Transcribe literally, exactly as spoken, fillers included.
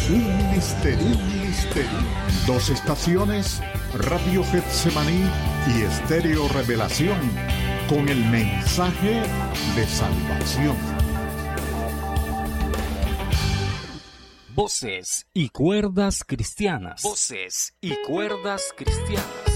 Un misterio, un misterio. Dos estaciones, Radio Getsemaní y Estéreo Revelación, con el mensaje de salvación. Voces y cuerdas cristianas. Voces y cuerdas cristianas.